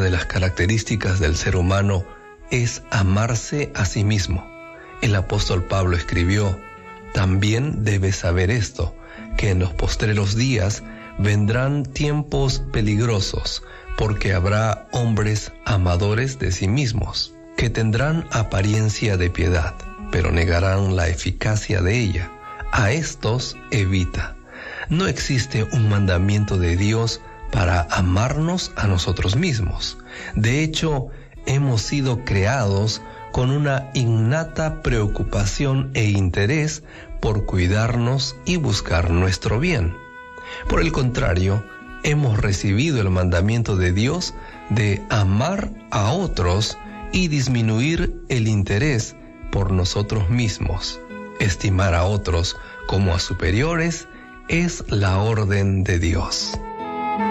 de las características del ser humano es amarse a sí mismo. El apóstol Pablo escribió: también debes saber esto, que en los postreros días vendrán tiempos peligrosos, porque habrá hombres amadores de sí mismos, que tendrán apariencia de piedad, pero negarán la eficacia de ella. A estos evita. No existe un mandamiento de Dios para amarnos a nosotros mismos. De hecho, hemos sido creados con una innata preocupación e interés por cuidarnos y buscar nuestro bien. Por el contrario, hemos recibido el mandamiento de Dios de amar a otros y disminuir el interés por nosotros mismos. Estimar a otros como a superiores es la orden de Dios.